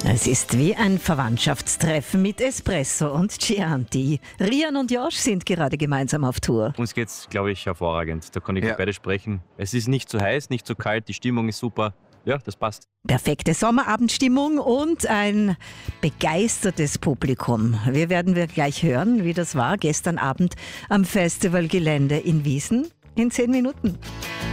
Es ist wie ein Verwandtschaftstreffen mit Espresso und Chianti. Rian und Josh sind gerade gemeinsam auf Tour. Uns geht's, glaube ich, hervorragend. Da kann ich für beide sprechen. Es ist nicht zu heiß, nicht zu kalt, die Stimmung ist super. Ja, das passt. Perfekte Sommerabendstimmung und ein begeistertes Publikum. Wir werden gleich hören, wie das war gestern Abend am Festivalgelände in Wiesn in 10 Minuten.